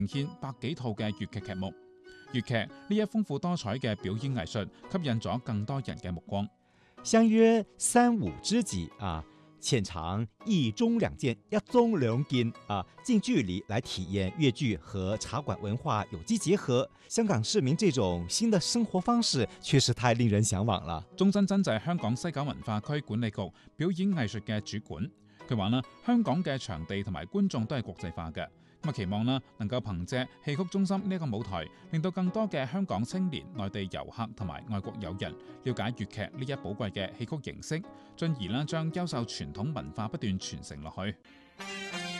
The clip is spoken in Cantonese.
呈現百幾套嘅粵劇劇目。粵劇呢一豐富多彩嘅表演藝術，吸引咗更多人嘅目光。 相約三五知己啊，淺嘗一盅兩件，一盅兩件啊，近距離來體驗粵劇和茶館文化有機結合。香港市民這種新的生活方式，確實太令人向往啦。 鐘珍珍就係香港西九文化區管理局表演藝術嘅主管，佢話啦，香港嘅場地同埋觀眾都係國際化嘅。咁期望啦，能夠憑借戲曲中心呢一個舞台，令到更多嘅香港青年、內地遊客同埋外國友人了解粵劇呢一寶貴嘅戲曲形式，進而啦將優秀傳統文化不斷傳承落去。